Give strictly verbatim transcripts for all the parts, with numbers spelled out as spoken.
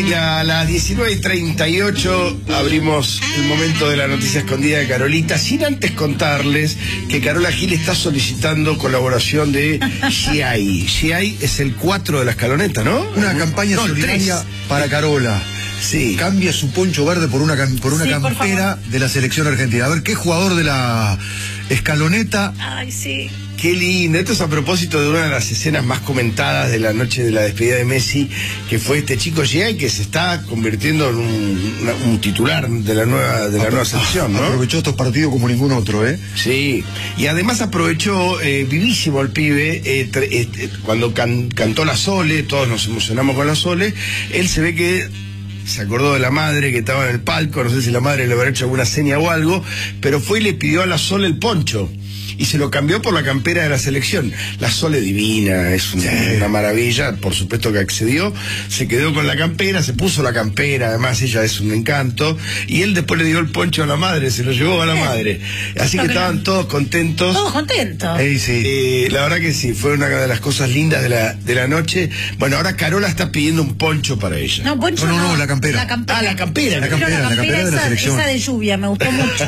Y a las diecinueve y treinta y ocho abrimos el momento de la noticia escondida de Carolita, sin antes contarles que Carola Gil está solicitando colaboración de G I. G I es el cuatro de la escaloneta, ¿no? Una campaña no, solidaria tres. para Carola. Sí. Cambia su poncho verde por una, por una Sí, campera por de la selección argentina. A ver, ¿qué jugador de la escaloneta? Ay, sí. Qué lindo. Esto es a propósito de una de las escenas más comentadas de la noche de la despedida de Messi, que fue este chico G I que se está convirtiendo en un, una, un titular de la nueva de la nueva selección, ¿no? Aprovechó estos partidos como ningún otro, ¿eh? Sí. Y además aprovechó eh, vivísimo el pibe eh, eh, cuando can, cantó la Sole, todos nos emocionamos con la Sole. Él se ve que se acordó de la madre que estaba en el palco, no sé si la madre le habrá hecho alguna seña o algo, pero fue y le pidió a la Sole el poncho. Y se lo cambió por la campera de la selección. La Sole divina, es una, sí. una maravilla, por supuesto que accedió, se quedó con la campera, se puso la campera, además ella es un encanto, y él después le dio el poncho a la madre, se lo llevó a la madre. Así que estaban todos contentos. Todos contentos. Eh, sí. eh, la verdad que sí, fue una de las cosas lindas de la, de la noche. Bueno, ahora Carola está pidiendo un poncho para ella. No, poncho no, no, no, no, la campera. La campera. Ah, la campera. La campera, la campera de la esa, selección. esa de lluvia, me gustó mucho.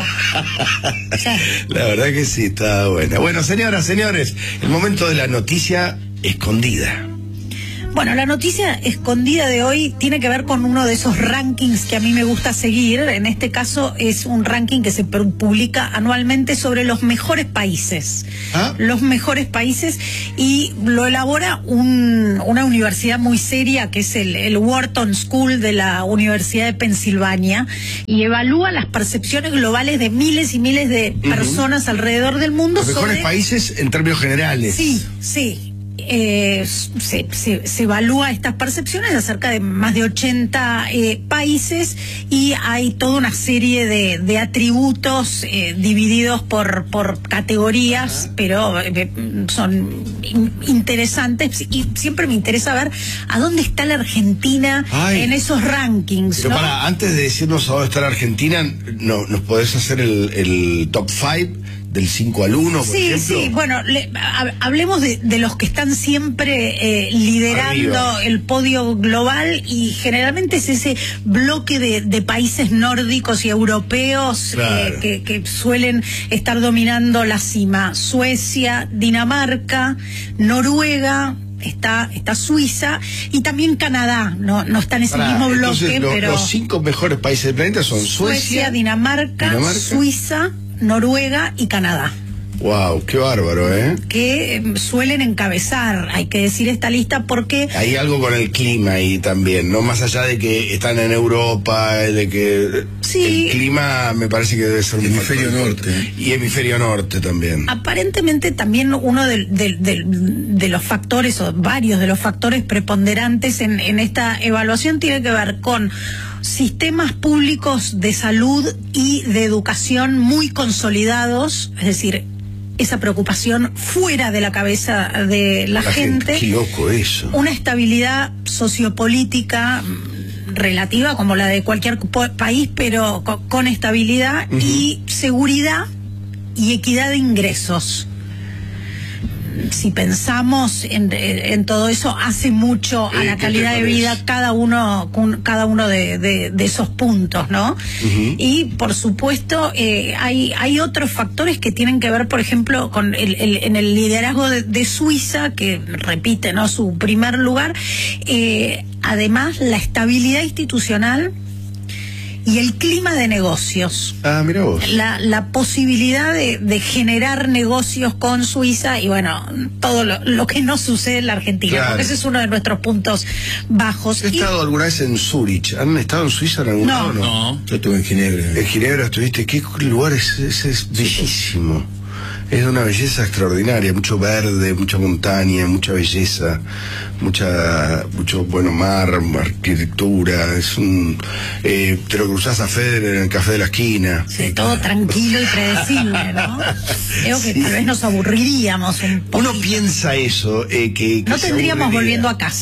Ya. La verdad que sí, está buena. Bueno, señoras, señores, el momento de la noticia escondida. Bueno, la noticia escondida de hoy tiene que ver con uno de esos rankings que a mí me gusta seguir. En este caso es un ranking que se publica anualmente sobre los mejores países. ¿Ah? Los mejores países, y lo elabora un, una universidad muy seria que es el, el Wharton School de la Universidad de Pensilvania, y evalúa las percepciones globales de miles y miles de personas uh-huh. alrededor del mundo. Los mejores sobre... países en términos generales. Sí, sí. Eh, se, se, se evalúa estas percepciones acerca de más de ochenta eh, países, y hay toda una serie de, de atributos eh, divididos por, por categorías, uh-huh. pero eh, son in, interesantes, y siempre me interesa ver a dónde está la Argentina Ay. en esos rankings. Pero ¿no? para, antes de decirnos a dónde está la Argentina, no, ¿nos podés hacer el, el top cinco? Del cinco al uno, por sí, ejemplo. Sí, bueno, le, ha, hablemos de, de los que están siempre eh, liderando Arriba. el podio global, y generalmente es ese bloque de, de países nórdicos y europeos claro. eh, que, que suelen estar dominando la cima. Suecia, Dinamarca, Noruega, está está Suiza y también Canadá, no no está en ese Pará, mismo bloque, lo, pero los cinco mejores países del planeta son Suecia, Suecia Dinamarca, Dinamarca, Suiza, Noruega y Canadá. Wow, qué bárbaro, ¿eh? Que eh, suelen encabezar, hay que decir, esta lista, porque hay algo con el clima ahí también, no más allá de que están en Europa, de que sí. el clima me parece que debe ser un hemisferio norte y hemisferio norte también. Aparentemente también uno de, de, de, de los factores, o varios de los factores preponderantes en, en esta evaluación, tiene que ver con sistemas públicos de salud y de educación muy consolidados, es decir, esa preocupación fuera de la cabeza de la, la gente. gente. Qué loco eso. Una estabilidad sociopolítica relativa como la de cualquier país, pero con, con estabilidad uh-huh. y seguridad y equidad de ingresos. Si pensamos en, en todo eso, hace mucho a la calidad de vida cada uno cada uno de, de, de esos puntos, ¿no? Uh-huh. Y por supuesto eh, hay hay otros factores que tienen que ver, por ejemplo, con el, el en el liderazgo de, de Suiza, que repite, ¿no?, su primer lugar. Eh, además, la estabilidad institucional y el clima de negocios. Ah, mira vos. La, la posibilidad de, de generar negocios con Suiza, y bueno, todo lo, lo que no sucede en la Argentina, claro. porque ese es uno de nuestros puntos bajos. ¿He y... estado alguna vez en Zúrich? ¿Han estado en Suiza en algún no. lado? No, no. Yo estuve en Ginebra. En Ginebra estuviste. ¿Qué lugar es? Es, es bellísimo. Es de una belleza extraordinaria, mucho verde, mucha montaña, mucha belleza, mucha, mucho bueno mar, arquitectura. Es un, eh, te lo cruzás a Federer en el café de la esquina. Sí, todo tranquilo y predecible, ¿no? Creo que sí. Tal vez nos aburriríamos un poco. Uno piensa eso, eh, que, que no tendríamos volviendo a casa.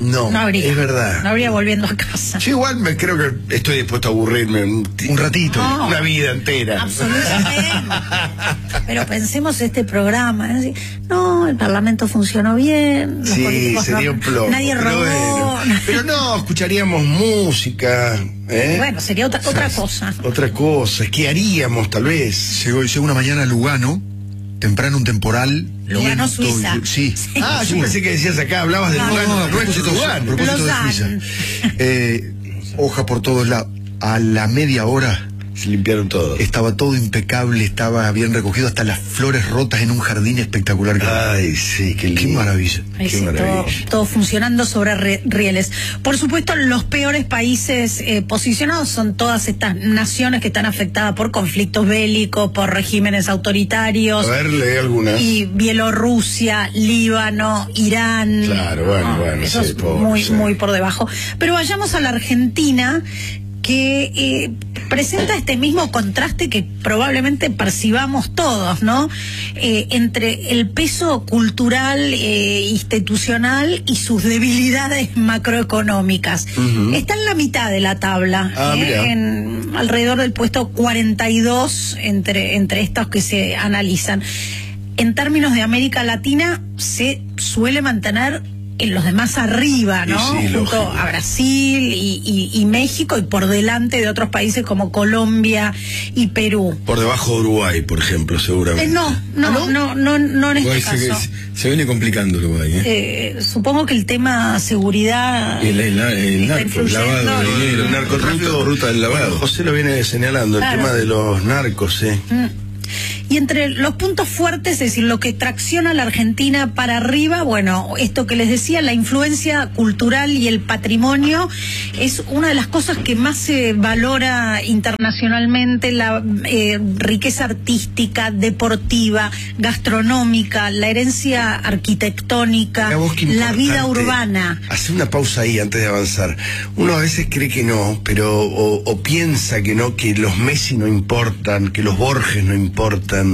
No, no habría. Es verdad. No habría volviendo a casa. Yo igual me creo que estoy dispuesto a aburrirme un, un ratito. No. Una vida entera. Absolutamente. Pero pensemos este programa. ¿eh? No, el Parlamento funcionó bien. Los Sí, políticos sería no, un plomo. Nadie pero robó. bueno. Pero no, escucharíamos música. ¿eh? Bueno, sería otra, otra cosa. Otra cosa. ¿Qué haríamos, tal vez? Llegó, llegó una mañana a Lugano, temprano un temporal. Lugano, viento, Suiza. y- Sí. Ah, yo pensé que decías acá, hablabas de No, Lugano. No, a propósito, a Lugano. propósito de Lausanne. Suiza. Eh, hoja por todos lados. A la media hora Se limpiaron todo. estaba todo impecable, estaba bien recogido, hasta las flores rotas en un jardín espectacular. Ay, sí, qué lindo. Qué maravilla. Ahí Qué sí, todo, maravilla. todo funcionando sobre re- rieles. Por supuesto, los peores países eh, posicionados son todas estas naciones que están afectadas por conflictos bélicos, por regímenes autoritarios. A ver, leí alguna. Y Bielorrusia, Líbano, Irán. Claro, bueno, bueno, Eso sí, es pobre, muy, sí. muy por debajo. Pero vayamos a la Argentina, que eh, presenta este mismo contraste que probablemente percibamos todos, ¿no? Eh, entre el peso cultural, eh, institucional y sus debilidades macroeconómicas. Ujú. Está en la mitad de la tabla, Ah, ¿eh? mira. en alrededor del puesto cuarenta y dos entre, entre estos que se analizan. En términos de América Latina, se suele mantener en los demás arriba, ¿no? Y sí, Junto lógico. a Brasil y, y- y México, y por delante de otros países como Colombia y Perú. Por debajo de Uruguay, por ejemplo, Eh, seguramente. no, no, ¿Ah, no, no, no en este Uruguay se, caso. se viene complicando Uruguay, ¿eh? Eh, supongo que el tema seguridad El, el, el está narco, el lavado influyendo. de dinero, El narcotráfico, ruta del lavado. Bueno, José lo viene señalando, el Claro. tema de los narcos, ¿eh? Mm. Y entre los puntos fuertes, es decir, lo que tracciona a la Argentina para arriba, bueno, esto que les decía, la influencia cultural y el patrimonio es una de las cosas que más se valora internacionalmente, la eh, riqueza artística, deportiva, gastronómica, la herencia arquitectónica, Mira vos qué la vida importante. urbana. Hacer una pausa ahí antes de avanzar. Uno a veces cree que no, pero o, o piensa que no, que los Messi no importan, que los Borges no importan,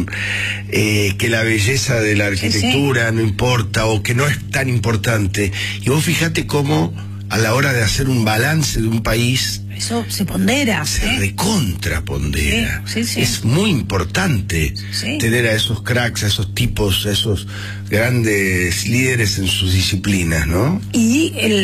eh, que la belleza de la arquitectura no importa o que no es tan importante. Y vos fíjate cómo a la hora de hacer un balance de un país Eso se pondera. se ¿eh? recontrapondera. Sí, sí, sí. Es muy importante Sí. tener a esos cracks, a esos tipos, a esos grandes líderes en sus disciplinas, ¿no? Y el,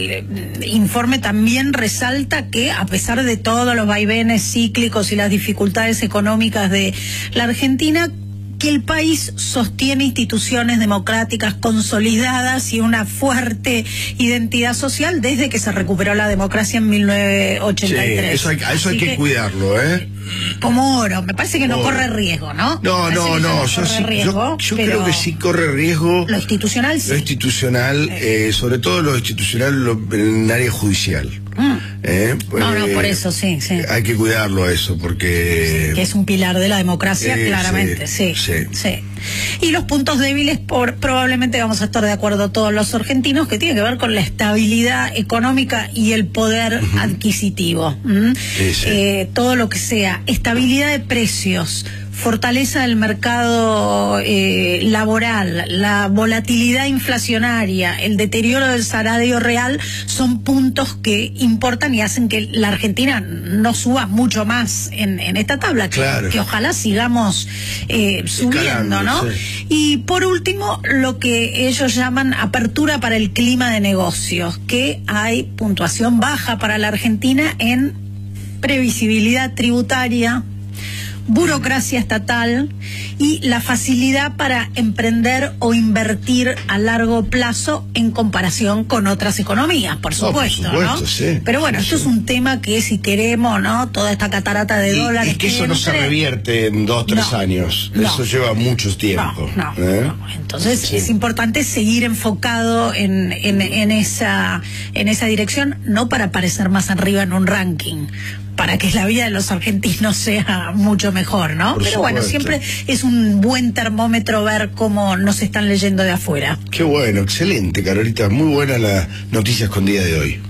el informe también resalta que, a pesar de todos los vaivenes cíclicos y las dificultades económicas de la Argentina, que el país sostiene instituciones democráticas consolidadas y una fuerte identidad social desde que se recuperó la democracia en mil novecientos ochenta y tres. Sí, eso hay, a eso hay Así que, cuidarlo, ¿eh? Como oro, me parece que no Oro. corre riesgo, ¿no? No, Me parece no, que no, yo, corre sí, riesgo, yo, yo pero creo que sí corre riesgo Lo institucional sí. lo institucional, eh, sobre todo lo institucional lo- en el área judicial. Mm. ¿eh? No, no, Eh, por eso sí, sí. Hay que cuidarlo eso, porque... Que es un pilar de la democracia, Sí, claramente, sí, sí, sí, sí. Y los puntos débiles, por, probablemente vamos a estar de acuerdo todos los argentinos, que tiene que ver con la estabilidad económica y el poder adquisitivo. ¿m? Sí, sí. Eh, todo lo que sea estabilidad de precios, fortaleza del mercado eh, laboral, la volatilidad inflacionaria, el deterioro del salario real, son puntos que importan y hacen que la Argentina no suba mucho más en, en esta tabla, que, Claro. que ojalá sigamos eh, subiendo, Escalando, ¿no? sí. Y por último, lo que ellos llaman apertura para el clima de negocios, que hay puntuación baja para la Argentina en previsibilidad tributaria, burocracia estatal y la facilidad para emprender o invertir a largo plazo en comparación con otras economías, por por supuesto, supuesto, ¿no? sí. Pero bueno, Sí, esto sí. es un tema que si queremos, ¿no? Toda esta catarata de Y, dólares y que eso no se entre- revierte en dos, tres No, años. no. Eso lleva mucho tiempo. No, no, ¿eh? no. Entonces Sí. es importante seguir enfocado en, en, en esa en esa dirección, no para aparecer más arriba en un ranking, para que la vida de los argentinos sea mucho mejor, ¿no? Por Pero bueno, supuesto. siempre es un buen termómetro ver cómo nos están leyendo de afuera. Qué bueno, excelente, Carolita. Muy buena la noticia escondida de hoy.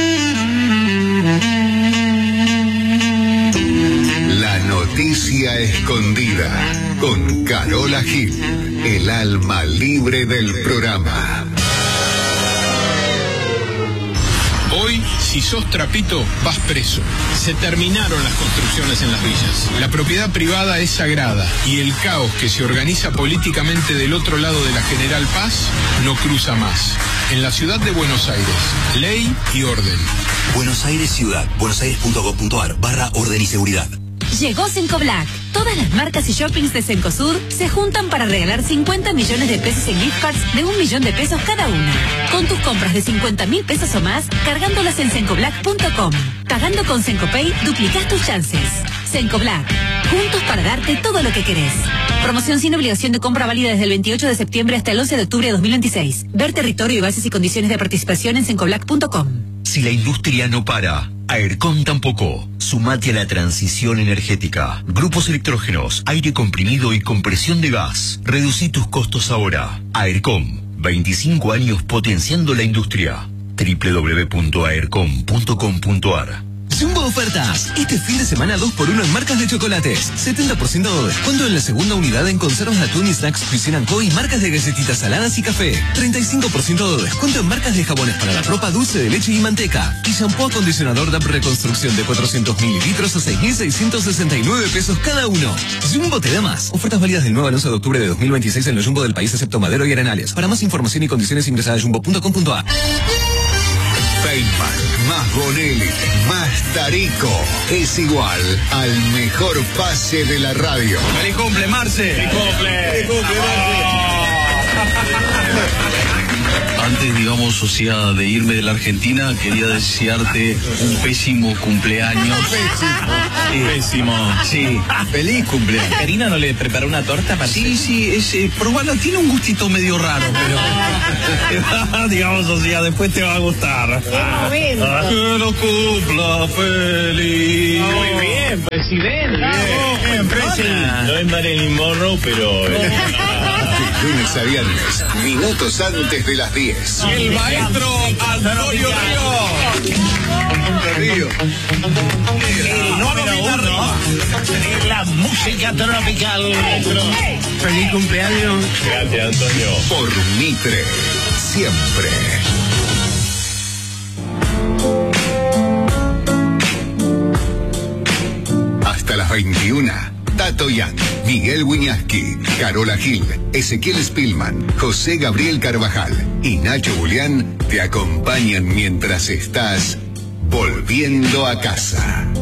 La noticia escondida con Carola Gil, el alma libre del programa. Si sos trapito, vas preso. Se terminaron las construcciones en las villas. La propiedad privada es sagrada y el caos que se organiza políticamente del otro lado de la General Paz no cruza más. En la ciudad de Buenos Aires, ley y orden. Buenos Aires Ciudad, buenosaires.gov.ar barra orden y seguridad. Llegó Cencoblac. Todas las marcas y shoppings de Cencosud se juntan para regalar cincuenta millones de pesos en gift cards de un millón de pesos cada una. Con tus compras de cincuenta mil pesos o más, cargándolas en cencoblac punto com. Pagando con Cencopay, duplicás tus chances. Cencoblac. Juntos para darte todo lo que querés. Promoción sin obligación de compra válida desde el veintiocho de septiembre hasta el once de octubre de dos mil veintiséis. Ver territorio y bases y condiciones de participación en cencoblac punto com. Si la industria no para, Aercom tampoco. Sumate a la transición energética. Grupos electrógenos, aire comprimido y compresión de gas. Reducí tus costos ahora. Aercom, veinticinco años potenciando la industria. doble u doble u doble u punto aercom punto com punto ar. Jumbo Ofertas. Este fin de semana dos por uno en marcas de chocolates. setenta por ciento de descuento en la segunda unidad en conservas de atún y snacks Cuisine and Co. y marcas de galletitas saladas y café. treinta y cinco por ciento de descuento en marcas de jabones para la ropa, dulce de leche y manteca. Y shampoo acondicionador D A P Reconstrucción de cuatrocientos mililitros a seis mil seiscientos sesenta y nueve pesos cada uno. Jumbo te da más. Ofertas válidas del nueve al once de octubre de dos mil veintiséis en los Jumbo del país excepto Madero y Arenales. Para más información y condiciones ingresa a jumbo punto com punto ar. Feynman, más Bonelli, más Tarico, es igual al mejor pase de la radio. ¡Feliz cumple, Marce! ¡Feliz cumple! ¡Feliz cumple, Antes, digamos, o sea, de irme de la Argentina, quería desearte un pésimo cumpleaños. Pésimo. Pésimo. Sí. Feliz cumpleaños. ¿Karina no le preparó una torta para Sí, sí, es, eh, probala, tiene un gustito medio raro, pero... digamos, o sea, después te va a gustar. Que lo cumpla feliz. Muy bien, presidente. Bien, bien, presidente. No es Marilyn Monroe, pero... De lunes a viernes, minutos antes de las diez. El maestro Antonio Río. Río. El nuevo uno. La música tropical. Feliz cumpleaños. Gracias, Antonio. Por Mitre, siempre. Hasta las veintiuna. Tato Yang, Miguel Wiñaski, Carola Gil, Ezequiel Spillman, José Gabriel Carvajal y Nacho Julián te acompañan mientras estás volviendo a casa.